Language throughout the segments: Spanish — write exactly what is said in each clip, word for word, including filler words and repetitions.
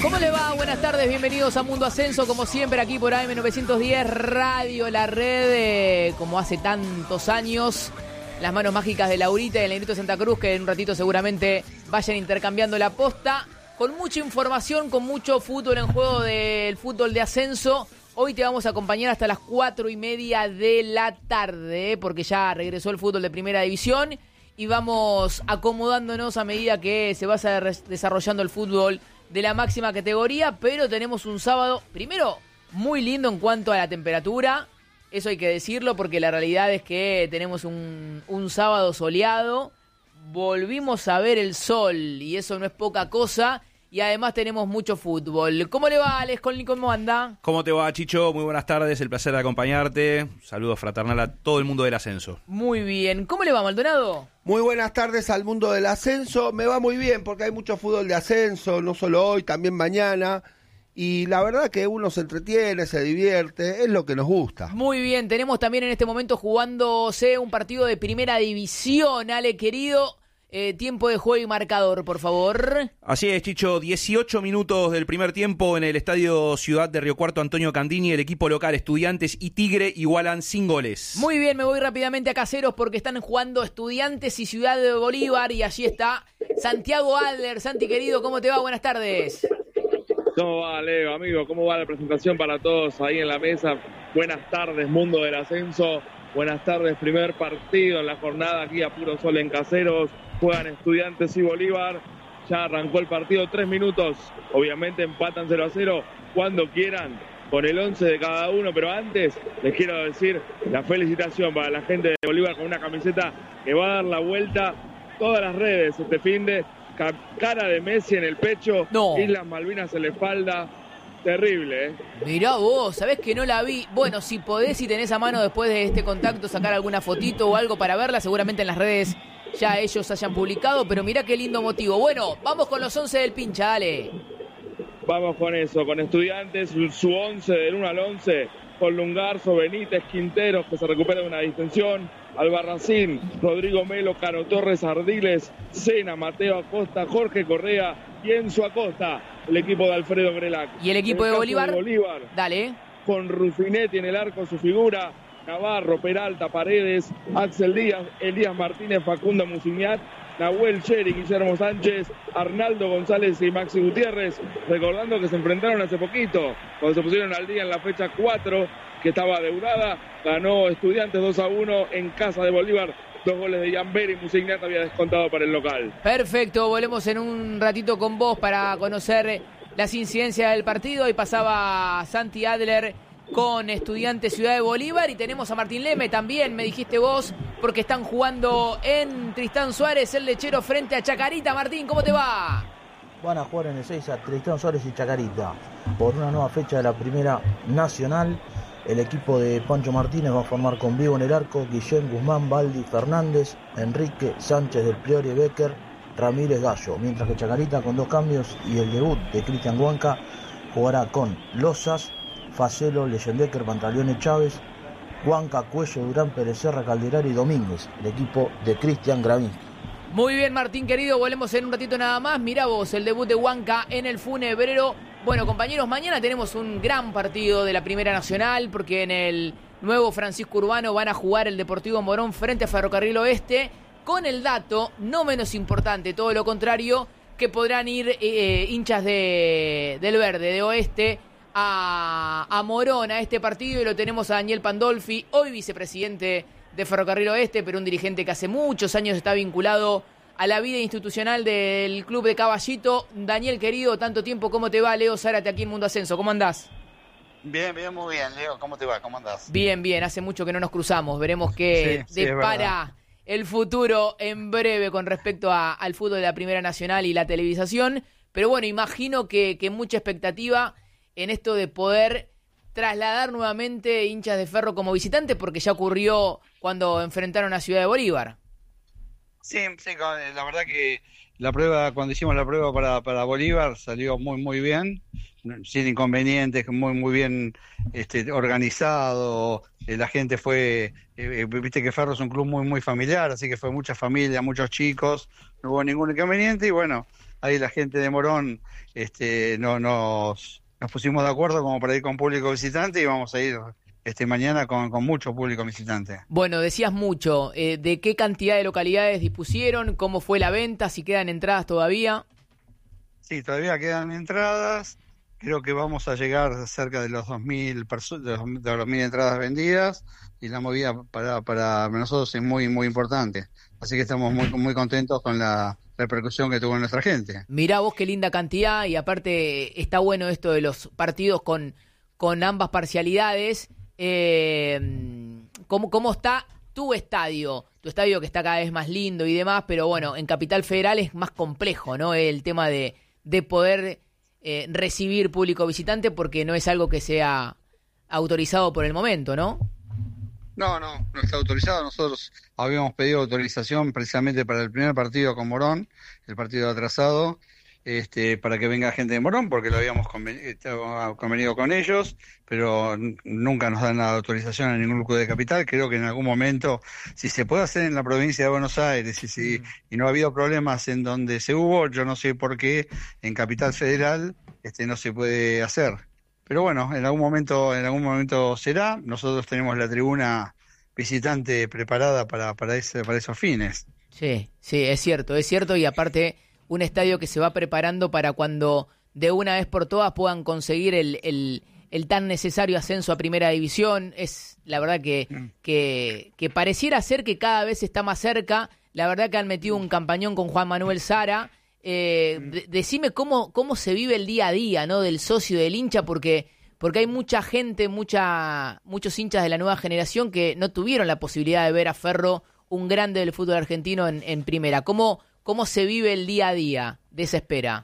¿Cómo le va? Buenas tardes, bienvenidos a Mundo Ascenso, como siempre aquí por A M novecientos diez Radio, la red, eh, como hace tantos años, las manos mágicas de Laurita y el Negrito Santa Cruz, que en un ratito seguramente vayan intercambiando la posta, con mucha información, con mucho fútbol en juego del fútbol de ascenso. Hoy te vamos a acompañar hasta las cuatro y media de la tarde, porque ya regresó el fútbol de primera división y vamos acomodándonos a medida que se va desarrollando el fútbol de la máxima categoría, pero tenemos un sábado, primero, muy lindo en cuanto a la temperatura, eso hay que decirlo, porque la realidad es que tenemos un, un sábado soleado, volvimos a ver el sol, y eso no es poca cosa, y además tenemos mucho fútbol. ¿Cómo le va, Alex? ¿Cómo anda? ¿Cómo te va, Chicho? Muy buenas tardes, el placer de acompañarte. Saludos fraternal a todo el mundo del ascenso. Muy bien. ¿Cómo le va, Maldonado? Muy buenas tardes al mundo del ascenso. Me va muy bien porque hay mucho fútbol de ascenso, no solo hoy, también mañana. Y la verdad que uno se entretiene, se divierte, es lo que nos gusta. Muy bien, tenemos también en este momento jugándose un partido de primera división, Ale, querido. Eh, tiempo de juego y marcador, por favor. Así es, Chicho, dieciocho minutos del primer tiempo en el Estadio Ciudad de Río Cuarto Antonio Candini. El equipo local Estudiantes y Tigre igualan sin goles. Muy bien, me voy rápidamente a Caseros porque están jugando Estudiantes y Ciudad de Bolívar. Y allí está Santiago Adler. Santi, querido, ¿cómo te va? Buenas tardes. ¿Cómo va, Leo, amigo? ¿Cómo va la presentación para todos ahí en la mesa? Buenas tardes, mundo del ascenso. Buenas tardes, primer partido en la jornada aquí a puro sol en Caseros. Juegan Estudiantes y Bolívar. Ya arrancó el partido, tres minutos. Obviamente empatan cero a cero cuando quieran, con el once de cada uno. Pero antes les quiero decir la felicitación para la gente de Bolívar con una camiseta que va a dar la vuelta todas las redes este fin de. Cara de Messi en el pecho, no. Islas Malvinas en la espalda. Terrible, ¿eh? Mirá vos, sabés que no la vi. Bueno, si podés, si tenés a mano después de este contacto sacar alguna fotito o algo para verla, seguramente en las redes ya ellos hayan publicado, pero mirá qué lindo motivo. Bueno, vamos con los once del pincha, dale. Vamos con eso, con Estudiantes, su, su once del uno al once, con Lungarzo, Benítez, Quinteros, que se recupera de una distensión, Albarracín, Rodrigo Melo, Cano Torres, Ardiles, Sena, Mateo Acosta, Jorge Correa y Enzo Acosta, el equipo de Alfredo Grelac. ¿Y el equipo el de Bolívar? de Bolívar? Dale. Con Rufinetti en el arco, su figura, Navarro, Peralta, Paredes, Axel Díaz, Elías Martínez, Facundo Musiñat, Nahuel Cheri, Guillermo Sánchez, Arnaldo González y Maxi Gutiérrez, recordando que se enfrentaron hace poquito, cuando se pusieron al día en la fecha cuatro, que estaba adeudada, ganó Estudiantes dos a uno en casa de Bolívar, dos goles de Yamberi, Musignat había descontado para el local. Perfecto, volvemos en un ratito con vos para conocer las incidencias del partido. Ahí pasaba Santi Adler con Estudiantes Ciudad de Bolívar y tenemos a Martín Leme también, me dijiste vos, porque están jugando en Tristán Suárez, el lechero frente a Chacarita. Martín, ¿cómo te va? Van a jugar en el seis a Tristán Suárez y Chacarita por una nueva fecha de la Primera Nacional. El equipo de Pancho Martínez va a formar con Vivo en el arco, Guillén, Guzmán, Baldi, Fernández, Enrique, Sánchez del Priore, Becker, Ramírez, Gallo, mientras que Chacarita con dos cambios y el debut de Cristian Huanca jugará con Lozas, Facelo, Leyendecker, Pantaleone, Chávez, Huanca, Cuello, Durán, Pérez Serra, Calderari y Domínguez, el equipo de Cristian Gravín. Muy bien, Martín, querido, volvemos en un ratito nada más. Mirá vos, el debut de Huanca en el Funebrero. Bueno, compañeros, mañana tenemos un gran partido de la Primera Nacional, porque en el nuevo Francisco Urbano van a jugar el Deportivo Morón frente a Ferrocarril Oeste, con el dato, no menos importante, todo lo contrario, que podrán ir eh, hinchas de, del Verde, de Oeste, a, a Morón, a este partido, y lo tenemos a Daniel Pandolfi, hoy vicepresidente de Ferrocarril Oeste, pero un dirigente que hace muchos años está vinculado a la vida institucional del Club de Caballito. Daniel, querido, tanto tiempo, ¿cómo te va? Leo Zárate aquí en Mundo Ascenso, ¿cómo andás? Bien, bien, muy bien, Leo, ¿cómo te va? ¿Cómo andás? Bien, bien, hace mucho que no nos cruzamos, veremos qué sí, sí, depara el futuro en breve con respecto a, al fútbol de la Primera Nacional y la televisación, pero bueno, imagino que, que mucha expectativa en esto de poder trasladar nuevamente hinchas de Ferro como visitantes, porque ya ocurrió cuando enfrentaron a Ciudad de Bolívar. Sí, sí, la verdad que la prueba, cuando hicimos la prueba para, para Bolívar, salió muy muy bien, sin inconvenientes, muy muy bien este, organizado. Eh, la gente fue, eh, viste que Ferro es un club muy muy familiar, así que fue mucha familia, muchos chicos, no hubo ningún inconveniente y bueno, ahí la gente de Morón este, no, nos, nos pusimos de acuerdo como para ir con público visitante y vamos a ir este mañana con, con mucho público visitante. Bueno, decías mucho, eh, ¿de qué cantidad de localidades dispusieron? ¿Cómo fue la venta? ¿Si quedan entradas todavía? Sí, todavía quedan entradas. Creo que vamos a llegar cerca de los dos mil perso- de los, de los mil entradas vendidas y la movida para, para nosotros es muy muy importante. Así que estamos muy muy contentos con la repercusión que tuvo en nuestra gente. Mirá vos qué linda cantidad y aparte está bueno esto de los partidos con, con ambas parcialidades. Eh, ¿cómo, ¿Cómo está tu estadio? Tu estadio que está cada vez más lindo y demás, pero bueno, en Capital Federal es más complejo, ¿no? El tema de, de poder eh, recibir público visitante porque no es algo que sea autorizado por el momento, ¿no? No, no, no está autorizado. Nosotros habíamos pedido autorización precisamente para el primer partido con Morón, el partido atrasado, este, para que venga gente de Morón, porque lo habíamos convenido, convenido con ellos, pero n- nunca nos dan la autorización a ningún club de Capital. Creo que en algún momento, si se puede hacer en la provincia de Buenos Aires y, si, mm. y no ha habido problemas en donde se hubo, yo no sé por qué en Capital Federal este, no se puede hacer. Pero bueno, en algún momento, en algún momento será. Nosotros tenemos la tribuna visitante preparada para, para, ese, para esos fines. Sí, sí, es cierto, es cierto, y aparte un estadio que se va preparando para cuando de una vez por todas puedan conseguir el, el, el tan necesario ascenso a Primera División. Es la verdad que, mm. que, que pareciera ser que cada vez está más cerca. La verdad que han metido un campañón con Juan Manuel Sara. Eh, de, decime cómo, cómo se vive el día a día, ¿no? Del socio, del hincha, porque, porque hay mucha gente, mucha, muchos hinchas de la nueva generación que no tuvieron la posibilidad de ver a Ferro, un grande del fútbol argentino, en, en primera. ¿Cómo, ¿Cómo se vive el día a día de esa espera?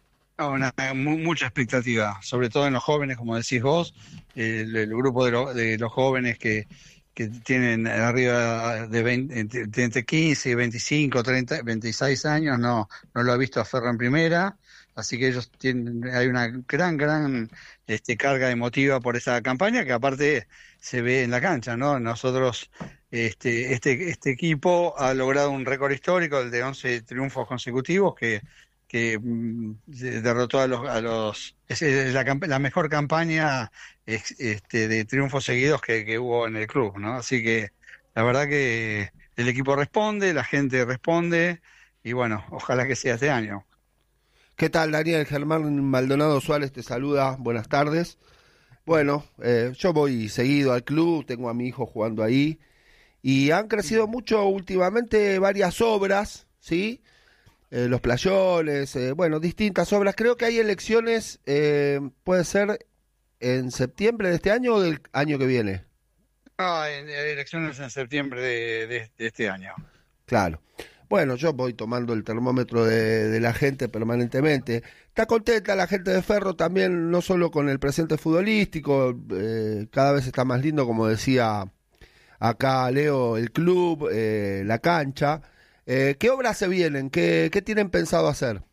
Una, mucha expectativa, sobre todo en los jóvenes, como decís vos, el, el grupo de, lo, de los jóvenes que, que tienen arriba de veinte, entre quince, veinticinco, treinta, veintiséis años, no, no lo ha visto a Ferro en primera, así que ellos tienen, hay una gran, gran este, carga emotiva por esa campaña que aparte se ve en la cancha, ¿no? Nosotros, este, este, este equipo ha logrado un récord histórico, el de once triunfos consecutivos, que que mm, derrotó a los, a los es la, la mejor campaña este, de triunfos seguidos que, que hubo en el club, ¿no? Así que la verdad que el equipo responde, la gente responde y bueno, ojalá que sea este año. ¿Qué tal, Daniel? Germán Maldonado Suárez te saluda, buenas tardes. Bueno, eh, yo voy seguido al club, tengo a mi hijo jugando ahí y han crecido mucho últimamente varias obras, ¿sí? Eh, los playones, eh, bueno, distintas obras. Creo que hay elecciones, eh, puede ser en septiembre de este año o del año que viene. Ah, hay elecciones en septiembre de, de, de este año. Claro. Bueno, yo voy tomando el termómetro de, de la gente permanentemente. Está contenta la gente de Ferro también, no solo con el presente futbolístico, eh, cada vez está más lindo, como decía acá Leo, el club, eh, la cancha. Eh, ¿Qué obras se vienen? ¿Qué, ¿Qué tienen pensado hacer?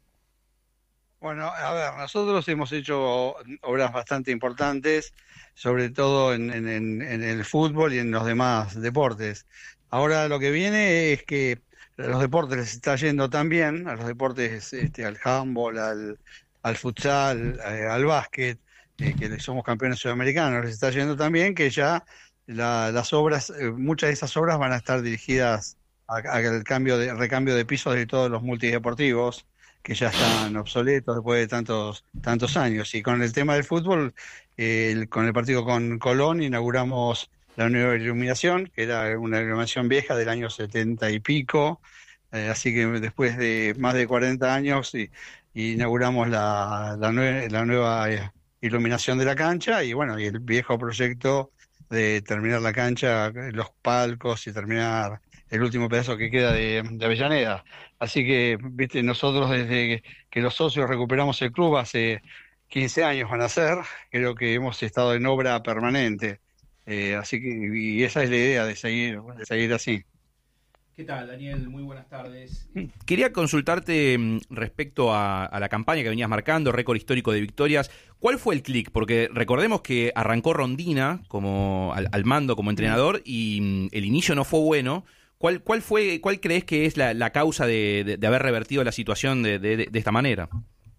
Bueno, a ver, nosotros hemos hecho obras bastante importantes, sobre todo en, en, en el fútbol y en los demás deportes. Ahora lo que viene es que a los deportes les está yendo tan bien, a los deportes, este, al handball, al, al futsal, eh, al básquet, eh, que somos campeones sudamericanos, les está yendo tan bien que ya la, las obras, eh, muchas de esas obras van a estar dirigidas al cambio de recambio de pisos de todos los multideportivos que ya están obsoletos después de tantos tantos años. Y con el tema del fútbol, eh, el, con el partido con Colón inauguramos la nueva iluminación, que era una iluminación vieja del año setenta y pico, eh, así que después de más de cuarenta años y, y inauguramos la, la, nue la nueva iluminación de la cancha y bueno, y el viejo proyecto de terminar la cancha, los palcos y terminar el último pedazo que queda de, de Avellaneda. Así que, viste, nosotros desde que los socios recuperamos el club hace quince años van a ser, creo que hemos estado en obra permanente. Eh, así que, y esa es la idea de seguir, de seguir así. ¿Qué tal, Daniel? Muy buenas tardes. Quería consultarte respecto a, a la campaña que venías marcando, récord histórico de victorias. ¿Cuál fue el clic? Porque recordemos que arrancó Rondina como al, al mando como entrenador y el inicio no fue bueno. ¿Cuál, cuál fue, cuál crees que es la, la causa de, de, de haber revertido la situación de, de, de esta manera?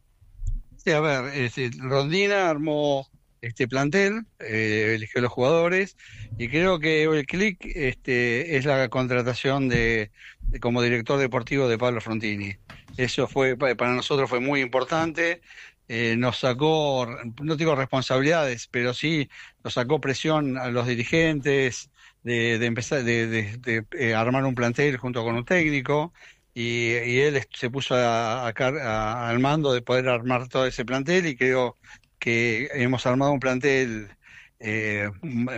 Sí, a ver, este, Rondina armó este plantel, eh, eligió los jugadores y creo que el clic este, es la contratación de, de como director deportivo de Pablo Frontini. Eso fue para nosotros fue muy importante. Eh, nos sacó, no digo responsabilidades, pero sí nos sacó presión a los dirigentes de, de empezar de, de, de, de armar un plantel junto con un técnico y, y él se puso a, a, a, al mando de poder armar todo ese plantel y creo que hemos armado un plantel eh,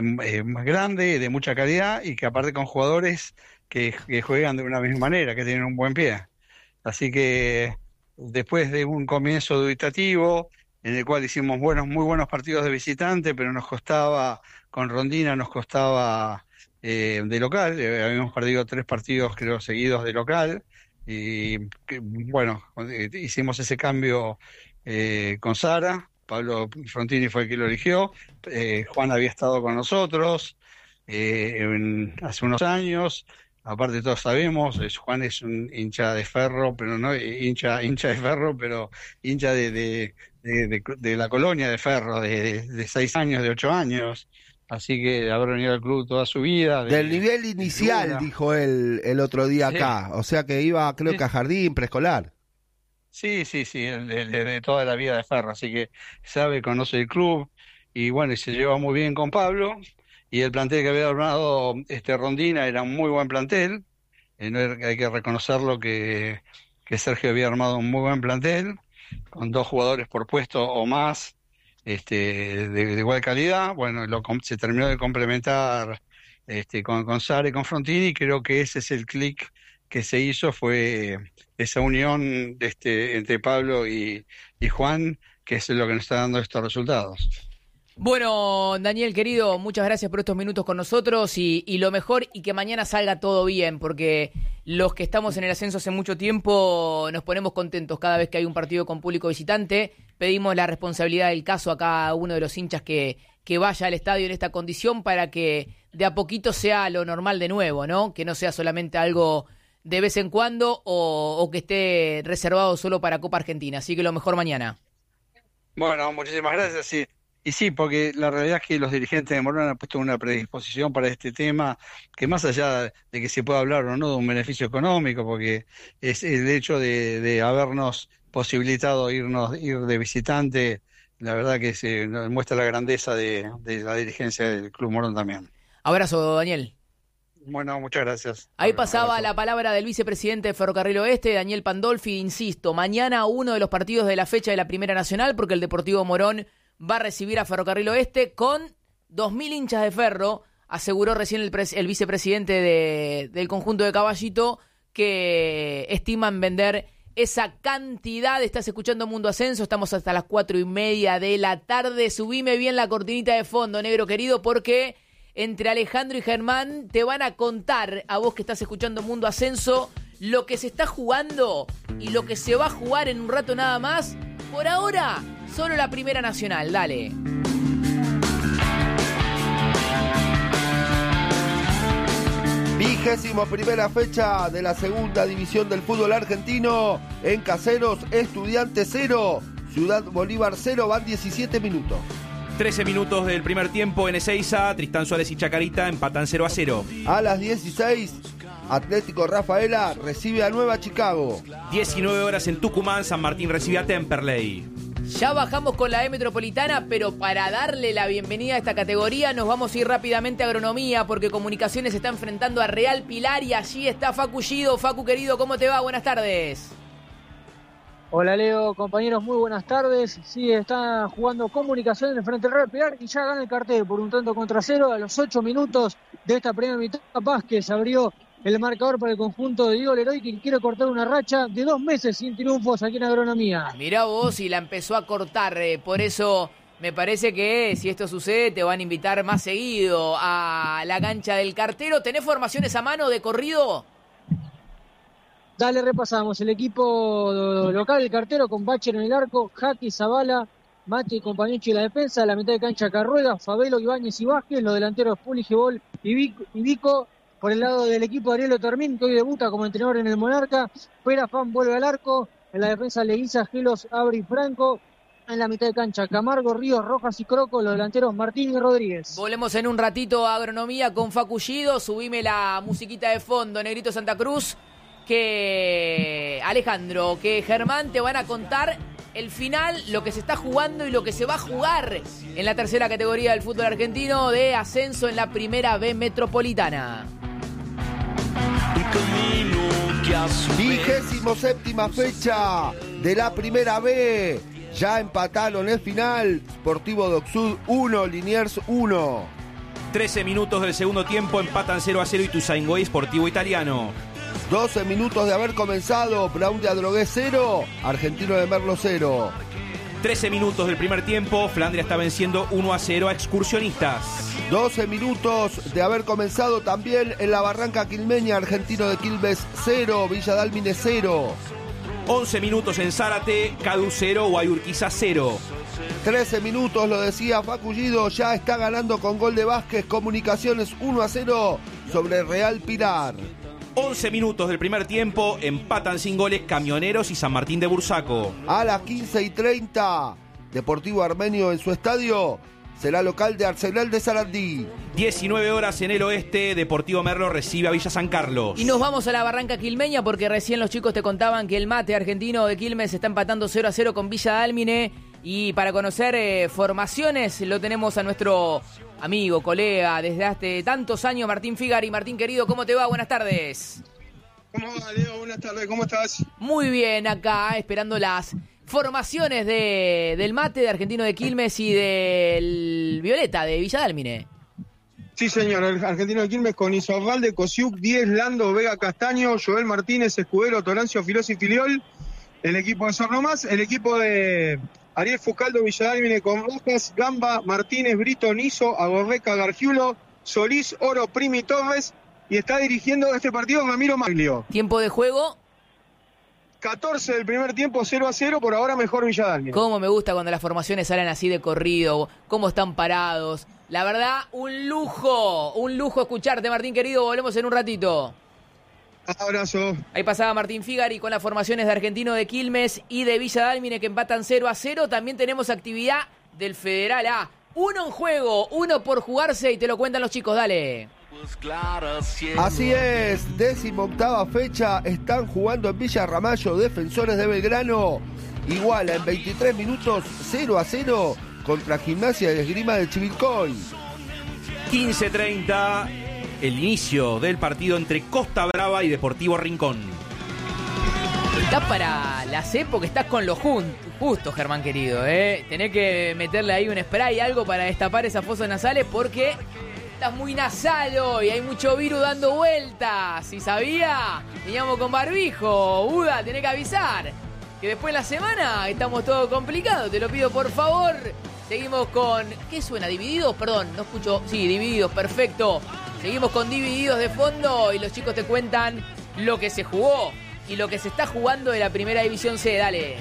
más grande, de mucha calidad y que aparte con jugadores que, que juegan de una misma manera, que tienen un buen pie. Así que después de un comienzo dubitativo, en el cual hicimos buenos, muy buenos partidos de visitante, pero nos costaba, con Rondina nos costaba eh, de local, eh, habíamos perdido tres partidos creo seguidos de local, y que, bueno, hicimos ese cambio eh, con Sara, Pablo Frontini fue el que lo eligió, eh, Juan había estado con nosotros eh, en, hace unos años. Aparte todos sabemos, Juan es un hincha de Ferro, pero no hincha hincha de Ferro, pero hincha de de, de, de, de la colonia de Ferro, de, de, de seis años, de ocho años. Así que habrá venido al club toda su vida. De, Del nivel inicial, de dijo él el otro día acá. Sí. O sea que iba, creo sí. que a jardín, preescolar. Sí, sí, sí, de, de, de toda la vida de Ferro. Así que sabe, conoce el club. Y bueno, y se lleva muy bien con Pablo. Y el plantel que había armado este Rondina era un muy buen plantel. Eh, no hay que reconocerlo que, que Sergio había armado un muy buen plantel, con dos jugadores por puesto o más, este, de, de igual calidad. Bueno, lo, se terminó de complementar este, con, con Sara y con Frontini, y creo que ese es el clic que se hizo, fue esa unión este, entre Pablo y, y Juan, que es lo que nos está dando estos resultados. Bueno, Daniel, querido, muchas gracias por estos minutos con nosotros y, y lo mejor y que mañana salga todo bien, porque los que estamos en el ascenso hace mucho tiempo nos ponemos contentos cada vez que hay un partido con público visitante. Pedimos la responsabilidad del caso a cada uno de los hinchas que, que vaya al estadio en esta condición para que de a poquito sea lo normal de nuevo, ¿no? Que no sea solamente algo de vez en cuando o, o que esté reservado solo para Copa Argentina. Así que lo mejor mañana. Bueno, muchísimas gracias, sí. Y sí, porque la realidad es que los dirigentes de Morón han puesto una predisposición para este tema, que más allá de que se pueda hablar o no de un beneficio económico, porque es el hecho de, de habernos posibilitado irnos ir de visitante, la verdad que se muestra la grandeza de, de la dirigencia del Club Morón también. Abrazo, Daniel. Bueno, muchas gracias. Ahí pasaba la palabra del vicepresidente de Ferrocarril Oeste, Daniel Pandolfi. Insisto, mañana uno de los partidos de la fecha de la Primera Nacional, porque el Deportivo Morón va a recibir a Ferrocarril Oeste con dos mil hinchas de Ferro, aseguró recién el, pres- el vicepresidente de, del conjunto de Caballito, que estiman vender esa cantidad. Estás escuchando Mundo Ascenso, estamos hasta las cuatro y media de la tarde. Subime bien la cortinita de fondo, negro querido, porque entre Alejandro y Germán te van a contar, a vos que estás escuchando Mundo Ascenso, lo que se está jugando y lo que se va a jugar en un rato nada más. Por ahora, solo la Primera Nacional, dale. Vigésimo primera fecha de la segunda división del fútbol argentino. En Caseros, Estudiantes cero, Ciudad Bolívar cero, van diecisiete minutos. trece minutos del primer tiempo en Ezeiza, Tristán Suárez y Chacarita empatan cero a cero. A las dieciséis, Atlético Rafaela recibe a Nueva Chicago. diecinueve horas en Tucumán, San Martín recibe a Temperley. Ya bajamos con la E Metropolitana, pero para darle la bienvenida a esta categoría nos vamos a ir rápidamente a Agronomía, porque Comunicaciones está enfrentando a Real Pilar y allí está Facu Gido. Facu, querido, ¿cómo te va? Buenas tardes. Hola Leo, compañeros, muy buenas tardes. Sí, está jugando Comunicaciones frente al Real Pilar y ya gana el cartel por un tanto contra cero. A los ocho minutos de esta primera mitad, Vázquez abrió el marcador para el conjunto de Diego Leroy, que quiere cortar una racha de dos meses sin triunfos aquí en Agronomía. Mirá vos, y la empezó a cortar, eh, por eso me parece que si esto sucede te van a invitar más seguido a la cancha del Cartero. ¿Tenés formaciones a mano de corrido? Dale, repasamos. El equipo local del Cartero con Bacher en el arco, Jaki, Zavala, Mati y Compañucci en la defensa, la mitad de cancha Carruega, Fabelo, Ibáñez y Vázquez, los delanteros Puli, Gebol y Vico, por el lado del equipo de Ariel Otermin, que hoy debuta como entrenador en el Monarca. Perafán vuelve al arco. En la defensa Leguiza, Gelos, Abri, Franco. En la mitad de cancha, Camargo, Ríos, Rojas y Croco. Los delanteros Martín y Rodríguez. Volvemos en un ratito a Agronomía con Facu Gido. Subime la musiquita de fondo, Negrito Santa Cruz. Que Alejandro, que Germán te van a contar el final, lo que se está jugando y lo que se va a jugar en la tercera categoría del fútbol argentino de ascenso en la primera B metropolitana. Vigésimo séptima fecha de la primera B. Ya empataron el final. Sportivo Docsud uno, Liniers uno. trece minutos del segundo tiempo, empatan cero a cero Ituzaingó Sportivo Italiano. doce minutos de haber comenzado, Brown de Adrogué cero, Argentino de Merlo cero. trece minutos del primer tiempo, Flandria está venciendo uno a cero a Excursionistas. doce minutos de haber comenzado también en la Barranca Quilmeña, Argentino de Quilmes cero, Villa Dálmine cero. once minutos en Zárate, Cadu cero, Guayurquiza cero. trece minutos, lo decía Facu Gido, ya está ganando con gol de Vázquez, Comunicaciones uno a cero sobre Real Pilar. once minutos del primer tiempo, empatan sin goles Camioneros y San Martín de Bursaco. A las quince y treinta, Deportivo Armenio en su estadio será local de Arsenal de Sarandí. diecinueve horas en el oeste, Deportivo Merlo recibe a Villa San Carlos. Y nos vamos a la Barranca Quilmeña porque recién los chicos te contaban que el Mate argentino de Quilmes está empatando cero a cero con Villa Dálmine. Y para conocer eh, formaciones lo tenemos a nuestro amigo, colega, desde hace tantos años, Martín Figari. Martín, querido, ¿cómo te va? Buenas tardes. ¿Cómo va, Leo? Buenas tardes, ¿cómo estás? Muy bien, acá esperando las formaciones de, del Mate, de Argentino de Quilmes y del Violeta, de Villa Dálmine. Sí, señor, el Argentino de Quilmes con Isorralde, Cosiuc, Díez, Lando, Vega, Castaño, Joel Martínez, Escudero, Torancio, Filosi, Filiol. El equipo de Sornomás, el equipo de Ariel Fuscaldo, Villa Dálmine con Rojas, Gamba, Martínez, Brito, Niso, Agorreca, Gargiulo, Solís, Oro, Primi, Torres. Y está dirigiendo este partido Ramiro Maglio. Tiempo de juego. catorce del primer tiempo, cero a cero, por ahora mejor Villa Dálmine. Cómo me gusta cuando las formaciones salen así de corrido, cómo están parados. La verdad, un lujo, un lujo escucharte, Martín querido. Volvemos en un ratito. Abrazo. Ahí pasaba Martín Figari con las formaciones de Argentino de Quilmes y de Villa Dálmine que empatan cero a cero. También tenemos actividad del Federal A. Uno en juego, uno por jugarse y te lo cuentan los chicos, dale. Así es, décimo octava fecha, están jugando en Villa Ramallo, Defensores de Belgrano, iguala en veintitrés minutos, cero a cero contra Gimnasia de Esgrima de Chivilcoy. quince treinta, el inicio del partido entre Costa Brava y Deportivo Rincón. Estás para la C porque estás con lo jun- justo, Germán querido, ¿eh? Tenés que meterle ahí un spray, algo para destapar esas fosas nasales porque estás muy nasal hoy, hay mucho virus dando vueltas. Si sabía, veníamos con barbijo. Buda, tenés que avisar que después de la semana estamos todos complicados. Te lo pido por favor. Seguimos con... ¿Qué suena? ¿Divididos? Perdón, no escucho. Sí, Divididos, perfecto. Seguimos con Divididos de fondo y los chicos te cuentan lo que se jugó y lo que se está jugando de la Primera División C. Dale.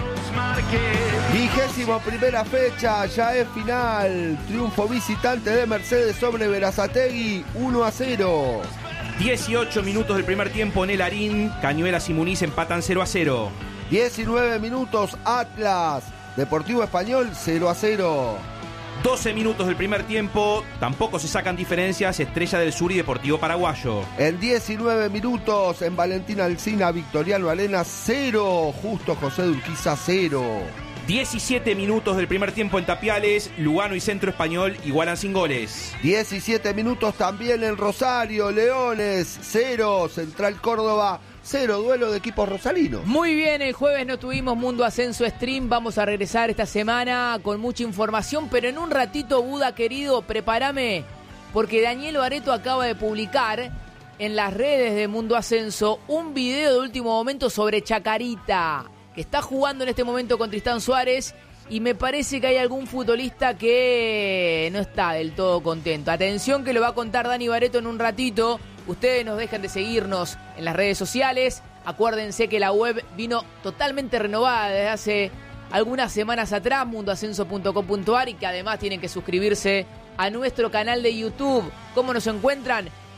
Vigésimo primera fecha, ya es final. Triunfo visitante de Mercedes sobre Berazategui, uno a cero. dieciocho minutos del primer tiempo en el Arín, Cañuelas y Muniz empatan cero a cero. diecinueve minutos, Atlas, Deportivo Español, cero a cero. doce minutos del primer tiempo, tampoco se sacan diferencias, Estrella del Sur y Deportivo Paraguayo. En diecinueve minutos, en Valentín Alsina, Victoriano Arena, cero. Justo José de Urquiza, cero. diecisiete minutos del primer tiempo en Tapiales, Lugano y Centro Español igualan sin goles. diecisiete minutos también en Rosario, Leones, cero. Central Córdoba, cero. Duelo de equipos rosarinos. Muy bien, el jueves no tuvimos Mundo Ascenso Stream. Vamos a regresar esta semana con mucha información, pero en un ratito, Buda querido, prepárame, porque Daniel Bareto acaba de publicar en las redes de Mundo Ascenso un video de último momento sobre Chacarita, que está jugando en este momento con Tristán Suárez, y me parece que hay algún futbolista que no está del todo contento. Atención que lo va a contar Dani Bareto en un ratito. Ustedes nos dejan de seguirnos en las redes sociales. Acuérdense que la web vino totalmente renovada desde hace algunas semanas atrás, mundo ascenso punto com punto a r, y que además tienen que suscribirse a nuestro canal de YouTube. ¿Cómo nos encuentran?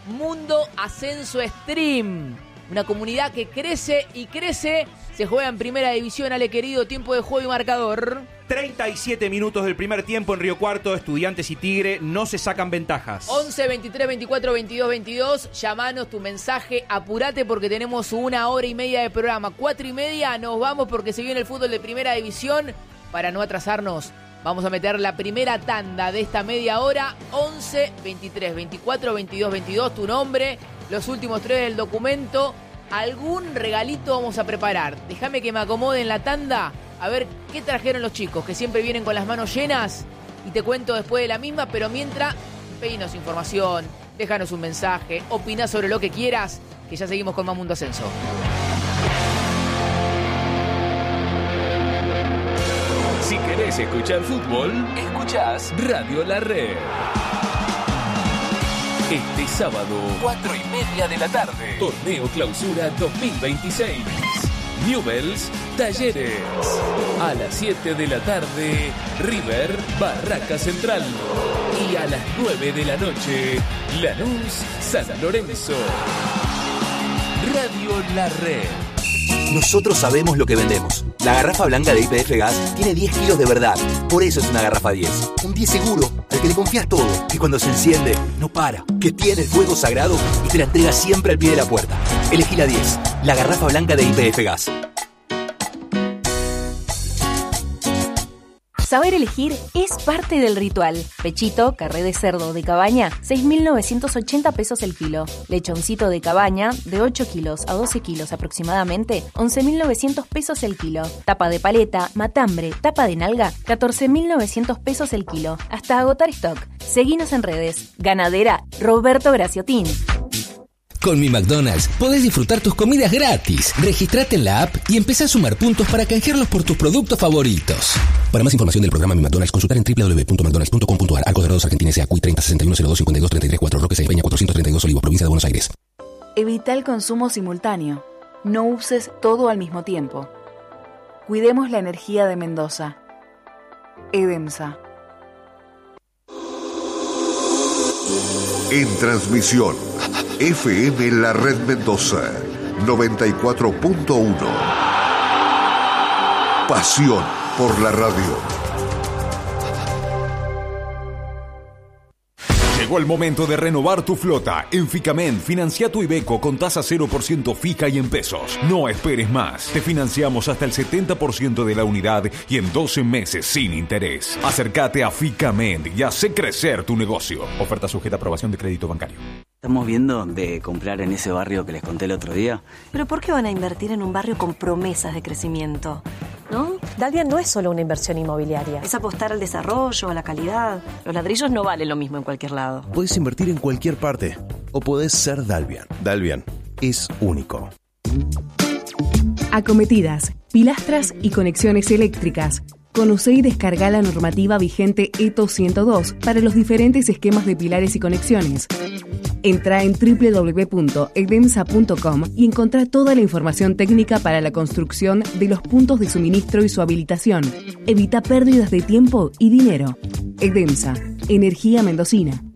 Mundo Ascenso Stream. Una comunidad que crece y crece. Se juega en primera división, Ale querido. Tiempo de juego y marcador. treinta y siete minutos del primer tiempo en Río Cuarto. Estudiantes y Tigre no se sacan ventajas. once, veintitrés, veinticuatro, veintidós, veintidós. Llamanos tu mensaje. Apurate porque tenemos una hora y media de programa. Cuatro y media nos vamos porque se viene el fútbol de primera división. Para no atrasarnos, vamos a meter la primera tanda de esta media hora. once, veintitrés, veinticuatro, veintidós, veintidós. Tu nombre, los últimos tres del documento. Algún regalito vamos a preparar. Déjame que me acomode en la tanda. A ver qué trajeron los chicos, que siempre vienen con las manos llenas. Y te cuento después de la misma, pero mientras, pedinos información, déjanos un mensaje, opinás sobre lo que quieras, que ya seguimos con más Mundo Ascenso. Si querés escuchar fútbol, escuchás Radio La Red. Este sábado, cuatro y media de la tarde, Torneo Clausura dos mil veintiséis. Newell's Talleres. A las siete de la tarde, River Barraca Central. Y a las nueve de la noche, Lanús San Lorenzo. Radio La Red. Nosotros sabemos lo que vendemos. La garrafa blanca de Y P F Gas tiene diez kilos de verdad. Por eso es una garrafa diez. Un diez seguro, al que le confías todo. Que cuando se enciende, no para. Que tiene el fuego sagrado y te la entrega siempre al pie de la puerta. Elegí la diez. La garrafa blanca de Y P F Gas. Saber elegir es parte del ritual. Pechito, carré de cerdo de cabaña, seis mil novecientos ochenta pesos el kilo. Lechoncito de cabaña, de ocho kilos a doce kilos aproximadamente, once mil novecientos pesos el kilo. Tapa de paleta, matambre, tapa de nalga, catorce mil novecientos pesos el kilo. Hasta agotar stock. Seguinos en redes. Ganadera Roberto Graciotín. Con Mi McDonald's podés disfrutar tus comidas gratis. Registrate en la app y empezá a sumar puntos para canjearlos por tus productos favoritos. Para más información del programa Mi McDonald's, consultar en doble u doble u doble u punto mcdonalds punto com punto a r. Arcos Dorados Argentina S A. Cuy treinta sesenta y uno cero dos cincuenta y dos treinta y tres cuatro. Roque Peña cuatrocientos treinta y dos Olivos, provincia de Buenos Aires. Evita el consumo simultáneo. No uses todo al mismo tiempo. Cuidemos la energía de Mendoza. EDEMSA. En transmisión, F M La Red Mendoza, noventa y cuatro punto uno. Pasión por la radio. Llegó el momento de renovar tu flota. En Ficamen, financia tu Iveco con tasa cero por ciento fija y en pesos. No esperes más. Te financiamos hasta el setenta por ciento de la unidad y en doce meses sin interés. Acércate a Ficamen y hace crecer tu negocio. Oferta sujeta a aprobación de crédito bancario. Estamos viendo de comprar en ese barrio que les conté el otro día. ¿Pero por qué van a invertir en un barrio con promesas de crecimiento? ¿No? Dalvian no es solo una inversión inmobiliaria. Es apostar al desarrollo, a la calidad. Los ladrillos no valen lo mismo en cualquier lado. Puedes invertir en cualquier parte o podés ser Dalvian. Dalvian es único. Acometidas, pilastras y conexiones eléctricas. Conoce y descarga la normativa vigente E T O ciento dos para los diferentes esquemas de pilares y conexiones. Entra en doble u doble u doble u punto edemsa punto com y encontrá toda la información técnica para la construcción de los puntos de suministro y su habilitación. Evita pérdidas de tiempo y dinero. EDEMSA, Energía Mendocina.